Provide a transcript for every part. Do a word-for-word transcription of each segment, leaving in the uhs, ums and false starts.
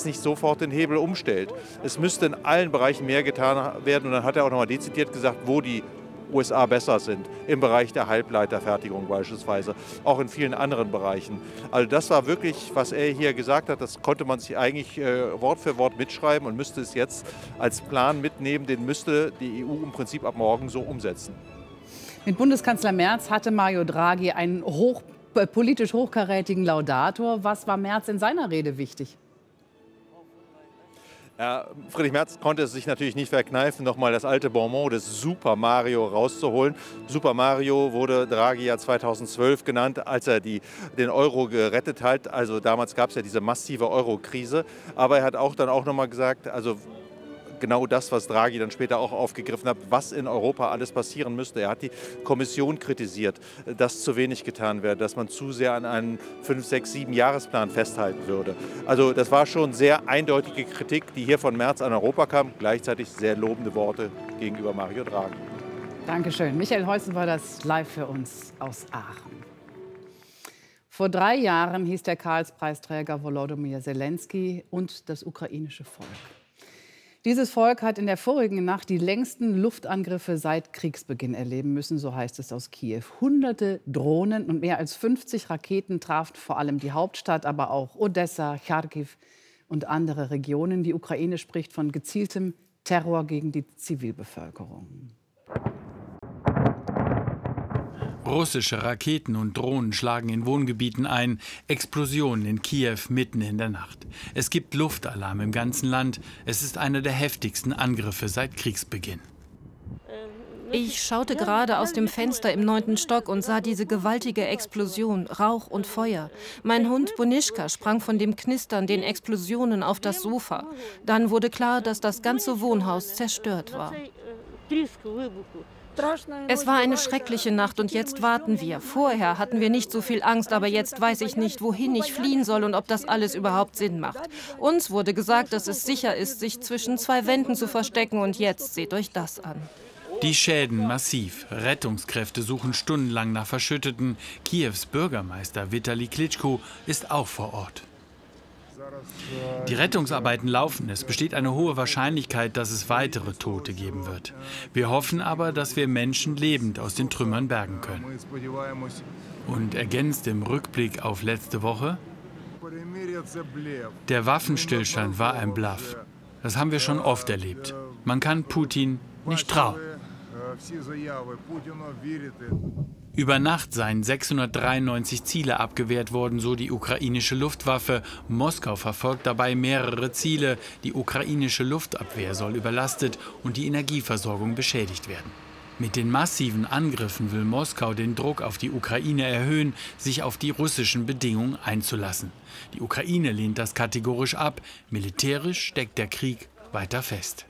jetzt nicht sofort den Hebel umstellt. Es müsste in allen Bereichen mehr getan werden. Und dann hat er auch noch mal dezidiert gesagt, wo die U S A besser sind, im Bereich der Halbleiterfertigung beispielsweise, auch in vielen anderen Bereichen. Also das war wirklich, was er hier gesagt hat, das konnte man sich eigentlich äh, Wort für Wort mitschreiben und müsste es jetzt als Plan mitnehmen, den müsste die E U im Prinzip ab morgen so umsetzen. Mit Bundeskanzler Merz hatte Mario Draghi einen hoch, äh, politisch hochkarätigen Laudator. Was war Merz in seiner Rede wichtig? Ja, Friedrich Merz konnte es sich natürlich nicht verkneifen, nochmal das alte Bonmot des Super Mario rauszuholen. Super Mario wurde Draghi ja zweitausendzwölf genannt, als er die, den Euro gerettet hat. Also damals gab es ja diese massive Euro-Krise. Aber er hat auch dann auch nochmal gesagt, also genau das, was Draghi dann später auch aufgegriffen hat, was in Europa alles passieren müsste. Er hat die Kommission kritisiert, dass zu wenig getan werde, dass man zu sehr an einem fünf, sechs, sieben Jahresplan festhalten würde. Also das war schon sehr eindeutige Kritik, die hier von Merz an Europa kam, gleichzeitig sehr lobende Worte gegenüber Mario Draghi. Dankeschön. Michael Heusen war das live für uns aus Aachen. Vor drei Jahren hieß der Karlspreisträger Volodymyr Zelensky und das ukrainische Volk. Dieses Volk hat in der vorigen Nacht die längsten Luftangriffe seit Kriegsbeginn erleben müssen, so heißt es aus Kiew. Hunderte Drohnen und mehr als fünfzig Raketen trafen vor allem die Hauptstadt, aber auch Odessa, Charkiw und andere Regionen. Die Ukraine spricht von gezieltem Terror gegen die Zivilbevölkerung. Russische Raketen und Drohnen schlagen in Wohngebieten ein, Explosionen in Kiew mitten in der Nacht. Es gibt Luftalarm im ganzen Land. Es ist einer der heftigsten Angriffe seit Kriegsbeginn. Ich schaute gerade aus dem Fenster im neunten Stock und sah diese gewaltige Explosion, Rauch und Feuer. Mein Hund Bonischka sprang von dem Knistern, den Explosionen auf das Sofa. Dann wurde klar, dass das ganze Wohnhaus zerstört war. Es war eine schreckliche Nacht und jetzt warten wir. Vorher hatten wir nicht so viel Angst, aber jetzt weiß ich nicht, wohin ich fliehen soll und ob das alles überhaupt Sinn macht. Uns wurde gesagt, dass es sicher ist, sich zwischen zwei Wänden zu verstecken und jetzt seht euch das an. Die Schäden massiv. Rettungskräfte suchen stundenlang nach Verschütteten. Kiews Bürgermeister Vitali Klitschko ist auch vor Ort. Die Rettungsarbeiten laufen. Es besteht eine hohe Wahrscheinlichkeit, dass es weitere Tote geben wird. Wir hoffen aber, dass wir Menschen lebend aus den Trümmern bergen können. Und ergänzt im Rückblick auf letzte Woche: Der Waffenstillstand war ein Bluff. Das haben wir schon oft erlebt. Man kann Putin nicht trauen. Über Nacht seien sechshundertdreiundneunzig Ziele abgewehrt worden, so die ukrainische Luftwaffe. Moskau verfolgt dabei mehrere Ziele. Die ukrainische Luftabwehr soll überlastet und die Energieversorgung beschädigt werden. Mit den massiven Angriffen will Moskau den Druck auf die Ukraine erhöhen, sich auf die russischen Bedingungen einzulassen. Die Ukraine lehnt das kategorisch ab. Militärisch steckt der Krieg weiter fest.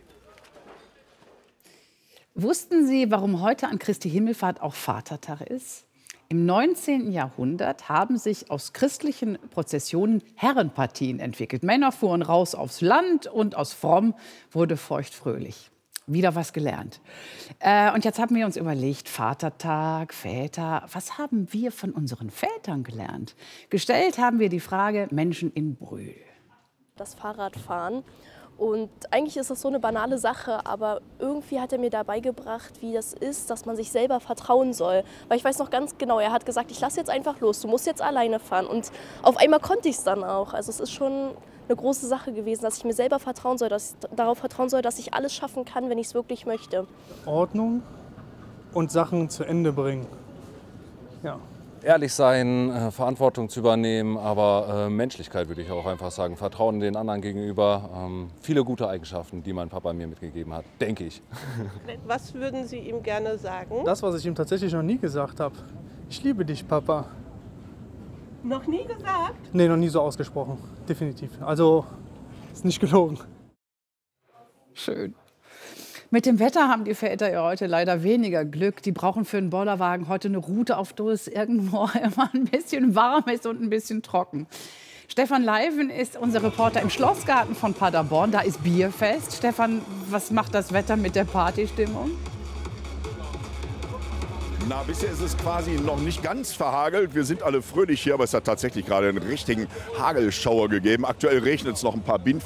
Wussten Sie, warum heute an Christi Himmelfahrt auch Vatertag ist? Im neunzehnten Jahrhundert haben sich aus christlichen Prozessionen Herrenpartien entwickelt. Männer fuhren raus aufs Land und aus fromm wurde feuchtfröhlich. Wieder was gelernt. Äh, und jetzt haben wir uns überlegt, Vatertag, Väter, was haben wir von unseren Vätern gelernt? Gestellt haben wir die Frage Menschen in Brühl. Das Fahrradfahren. Und eigentlich ist das so eine banale Sache, aber irgendwie hat er mir dabei gebracht, wie das ist, dass man sich selber vertrauen soll. Weil ich weiß noch ganz genau, er hat gesagt, ich lasse jetzt einfach los, du musst jetzt alleine fahren. Und auf einmal konnte ich es dann auch. Also es ist schon eine große Sache gewesen, dass ich mir selber vertrauen soll, dass ich darauf vertrauen soll, dass ich alles schaffen kann, wenn ich es wirklich möchte. Ordnung und Sachen zu Ende bringen. Ja. Ehrlich sein, äh, Verantwortung zu übernehmen, aber äh, Menschlichkeit würde ich auch einfach sagen. Vertrauen den anderen gegenüber. Ähm, viele gute Eigenschaften, die mein Papa mir mitgegeben hat, denke ich. Was würden Sie ihm gerne sagen? Das, was ich ihm tatsächlich noch nie gesagt habe. Ich liebe dich, Papa. Noch nie gesagt? Nee, noch nie so ausgesprochen. Definitiv. Also, ist nicht gelogen. Schön. Mit dem Wetter haben die Väter ja heute leider weniger Glück. Die brauchen für einen Bollerwagen heute eine Route, auf der es irgendwo immer ein bisschen warm ist und ein bisschen trocken. Stefan Leiven ist unser Reporter im Schlossgarten von Paderborn. Da ist Bierfest. Stefan, was macht das Wetter mit der Partystimmung? Na, bisher ist es quasi noch nicht ganz verhagelt. Wir sind alle fröhlich hier, aber es hat tatsächlich gerade einen richtigen Hagelschauer gegeben. Aktuell regnet es noch ein paar Bienen.